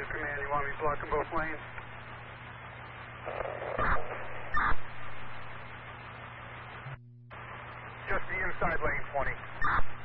Command, you want me blocking both lanes? Just the inside lane, 20.